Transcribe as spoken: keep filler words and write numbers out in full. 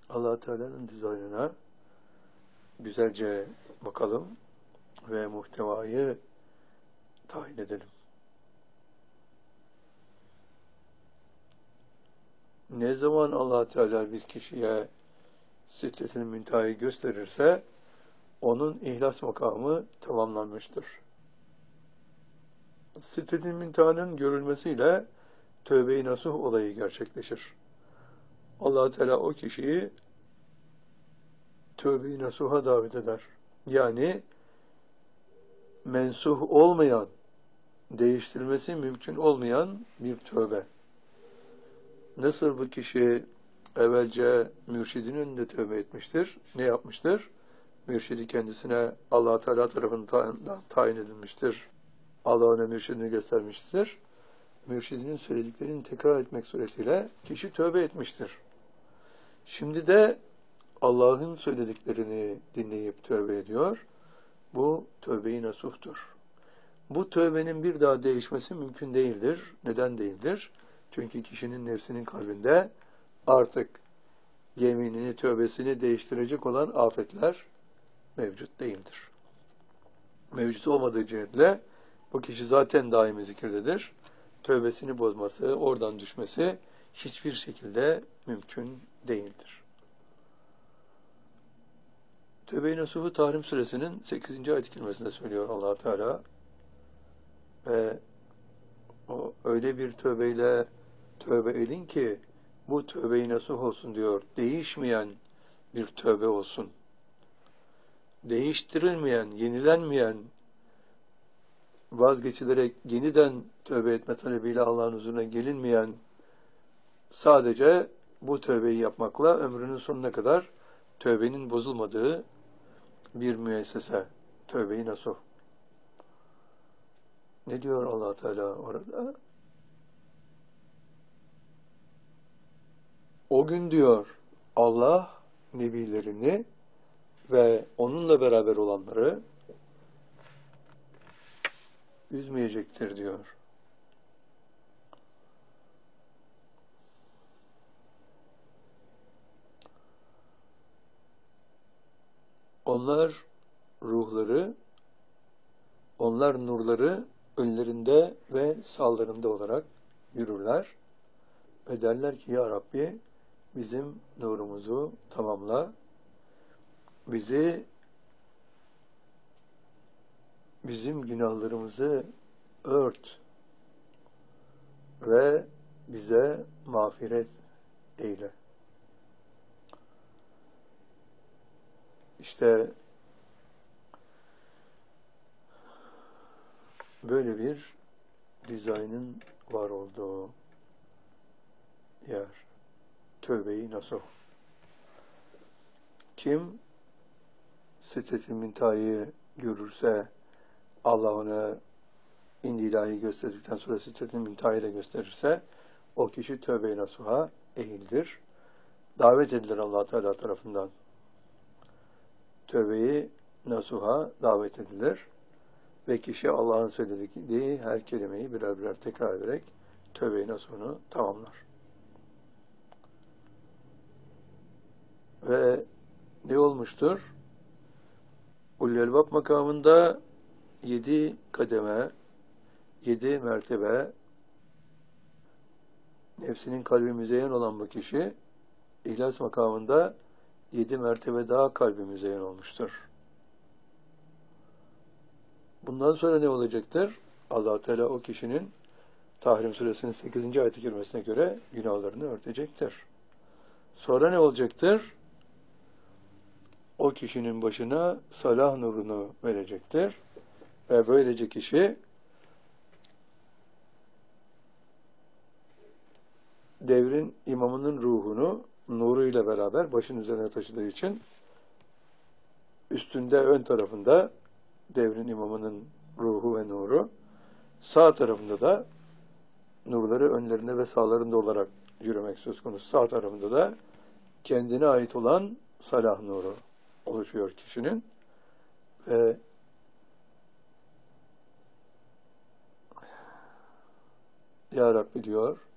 Allah Teala'nın dizaynına güzelce bakalım ve muhtevayı tayin edelim. Ne zaman Allah Teala bir kişiye Sidret-i Münteha'yı gösterirse onun ihlas makamı tamamlanmıştır. Sidret-i Münteha'nın görülmesiyle tövbe-i nasuh olayı gerçekleşir. Allah Teala o kişiyi tövbe-i nasuha davet eder. Yani mensuh olmayan, değiştirmesi mümkün olmayan bir tövbe. Nasıl bu kişi evvelce mürşidinin önünde tövbe etmiştir? Ne yapmıştır? Mürşidi kendisine Allah Teala tarafından tayin edilmiştir. Allah ona mürşidini göstermiştir. Mürşidinin söylediklerini tekrar etmek suretiyle kişi tövbe etmiştir. Şimdi de Allah'ın söylediklerini dinleyip tövbe ediyor. Bu tövbe-i nasuhtur. Bu tövbenin bir daha değişmesi mümkün değildir. Neden değildir? Çünkü kişinin nefsinin kalbinde artık yeminini, tövbesini değiştirecek olan afetler mevcut değildir. Mevcut olmadığı cihetle bu kişi zaten daimi zikirdedir. Tövbesini bozması, oradan düşmesi hiçbir şekilde mümkün değildir. Tövbe-i Nasuh'u Tahrim Suresinin sekizinci ayet-i kerimesinde söylüyor Allah Teala. Ve o öyle bir tövbeyle tövbe edin ki bu tövbe-i nasuh olsun diyor. Değişmeyen bir tövbe olsun. Değiştirilmeyen, yenilenmeyen, vazgeçilerek yeniden tövbe etme talebiyle Allah'ın huzuruna gelinmeyen, sadece bu tövbeyi yapmakla ömrünün sonuna kadar tövbenin bozulmadığı bir müessese. Tövbe-i nasuh. Ne diyor Allah Teala orada? O gün diyor Allah nebilerini ve onunla beraber olanları üzmeyecektir diyor. Onlar ruhları, onlar nurları önlerinde ve sağlarında olarak yürürler ve derler ki ya Rabbi bizim nurumuzu tamamla, bizi, bizim günahlarımızı ört ve bize mağfiret eyle. İşte böyle bir dizaynın var olduğu yer. Tövbe-i nasuh. Kim Sidret-i Münteha'yı görürse, Allah ona indi ilahi gösterdikten sonra Sidret-i Münteha'yı da gösterirse, o kişi tövbe-i nasuha eğildir. Davet edilir Allah Teala tarafından. Tövbe-i nasuha davet edilir. Ve kişi Allah'ın söylediği her kelimeyi birer birer tekrar ederek tövbe-i nasuhunu tamamlar. Ve ne olmuştur? Ulul Elbab makamında yedi kademe, yedi mertebe, nefsinin kalbi müzeyyen olan bu kişi, İhlas makamında yedi mertebe daha kalbi müzeyyen olmuştur. Bundan sonra ne olacaktır? Allah Teala o kişinin Tahrim Suresinin sekizinci ayet-i kerimesine göre günahlarını örtecektir. Sonra ne olacaktır? O kişinin başına salah nurunu verecektir. Ve böylece kişi devrin imamının ruhunu nuruyla beraber başın üzerine taşıdığı için üstünde, ön tarafında devrin imamının ruhu ve nuru, sağ tarafında da nurları önlerinde ve sağlarında olarak yürümek söz konusu. Sağ tarafında da kendine ait olan salah nuru oluşuyor kişinin ve Ya Rabbi diyor,